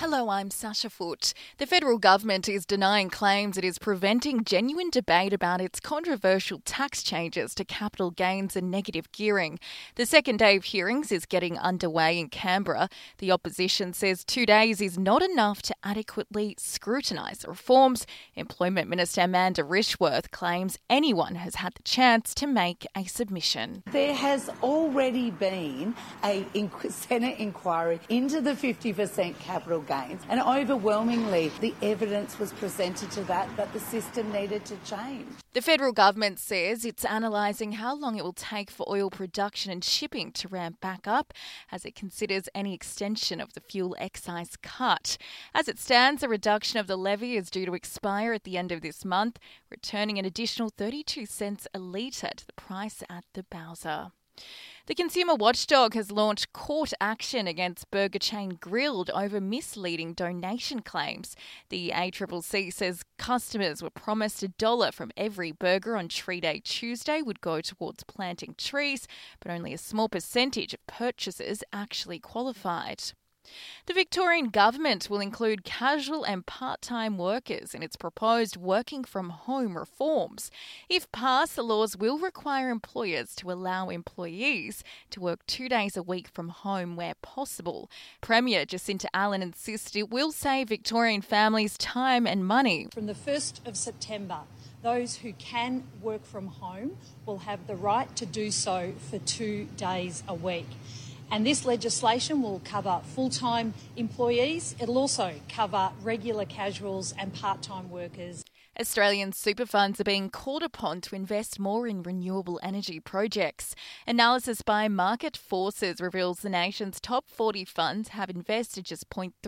Hello, I'm Sasha Foote. The federal government is denying claims it is preventing genuine debate about its controversial tax changes to capital gains and negative gearing. The second day of hearings is getting underway in Canberra. The opposition says 2 days is not enough to adequately scrutinise the reforms. Employment Minister Amanda Rishworth claims anyone has had the chance to make a submission. There has already been a Senate inquiry into the 50% capital gains, and overwhelmingly the evidence was presented to that the system needed to change. The federal government says it's analysing how long it will take for oil production and shipping to ramp back up as it considers any extension of the fuel excise cut. As it stands, a reduction of the levy is due to expire at the end of this month, returning an additional 32 cents a litre to the price at the bowser. The consumer watchdog has launched court action against burger chain Grill'd over misleading donation claims. The ACCC says customers were promised $1 from every burger on Tree Day Tuesday would go towards planting trees, but only a small percentage of purchasers actually qualified. The Victorian government will include casual and part-time workers in its proposed working from home reforms. If passed, the laws will require employers to allow employees to work 2 days a week from home where possible. Premier Jacinta Allen insists it will save Victorian families time and money. From the 1st of September, those who can work from home will have the right to do so for 2 days a week. And this legislation will cover full-time employees. It'll also cover regular casuals and part-time workers. Australian super funds are being called upon to invest more in renewable energy projects. Analysis by Market Forces reveals the nation's top 40 funds have invested just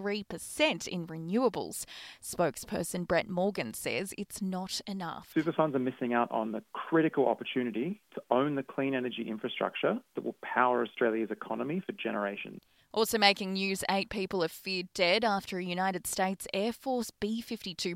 0.3% in renewables. Spokesperson Brett Morgan says it's not enough. Super funds are missing out on the critical opportunity to own the clean energy infrastructure that will power Australia's economy for generations. Also making news, 8 people are feared dead after a United States Air Force B-52